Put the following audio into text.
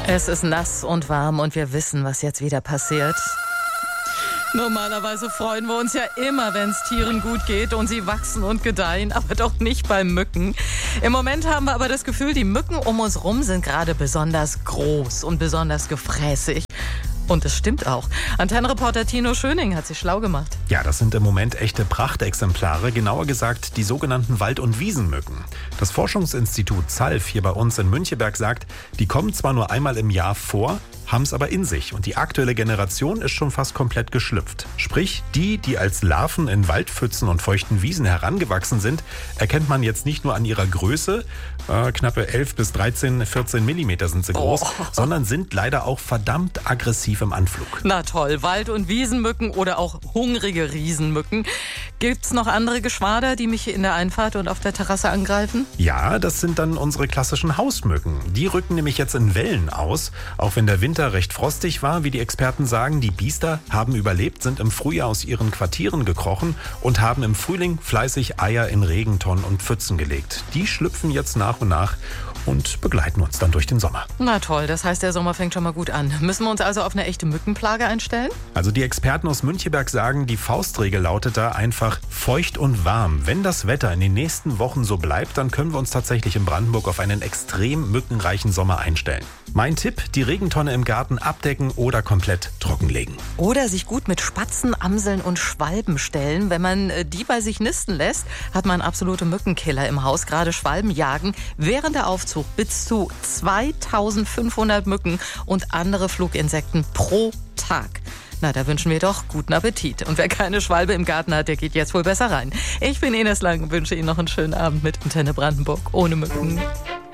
Es ist nass und warm und wir wissen, was jetzt wieder passiert. Normalerweise freuen wir uns ja immer, wenn es Tieren gut geht und sie wachsen und gedeihen, aber doch nicht bei Mücken. Im Moment haben wir aber das Gefühl, die Mücken um uns rum sind gerade besonders groß und besonders gefräßig. Und es stimmt auch. Antennenreporter Tino Schöning hat sich schlau gemacht. Ja, das sind im Moment echte Prachtexemplare, genauer gesagt die sogenannten Wald- und Wiesenmücken. Das Forschungsinstitut ZALF hier bei uns in Müncheberg sagt, die kommen zwar nur einmal im Jahr vor, haben es aber in sich. Und die aktuelle Generation ist schon fast komplett geschlüpft. Sprich, die als Larven in Waldpfützen und feuchten Wiesen herangewachsen sind, erkennt man jetzt nicht nur an ihrer Größe, knappe 11 bis 13, 14 Millimeter sind sie groß, sondern sind leider auch verdammt aggressiv im Anflug. Na toll, Wald- und Wiesenmücken oder auch hungrige Riesenmücken. Gibt's noch andere Geschwader, die mich in der Einfahrt und auf der Terrasse angreifen? Ja, das sind dann unsere klassischen Hausmücken. Die rücken nämlich jetzt in Wellen aus, auch wenn der Winter recht frostig war, wie die Experten sagen. Die Biester haben überlebt, sind im Frühjahr aus ihren Quartieren gekrochen und haben im Frühling fleißig Eier in Regentonnen und Pfützen gelegt. Die schlüpfen jetzt nach und nach und begleiten uns dann durch den Sommer. Na toll, das heißt, der Sommer fängt schon mal gut an. Müssen wir uns also auf eine echte Mückenplage einstellen? Also die Experten aus Müncheberg sagen, die Faustregel lautet da einfach feucht und warm. Wenn das Wetter in den nächsten Wochen so bleibt, dann können wir uns tatsächlich in Brandenburg auf einen extrem mückenreichen Sommer einstellen. Mein Tipp, die Regentonne im Garten abdecken oder komplett trockenlegen. Oder sich gut mit Spatzen, Amseln und Schwalben stellen. Wenn man die bei sich nisten lässt, hat man absolute Mückenkiller im Haus. Gerade Schwalben jagen während der Aufzucht bis zu 2500 Mücken und andere Fluginsekten pro Tag. Na, da wünschen wir doch guten Appetit. Und wer keine Schwalbe im Garten hat, der geht jetzt wohl besser rein. Ich bin Ines Lang und wünsche Ihnen noch einen schönen Abend mit Antenne Brandenburg ohne Mücken.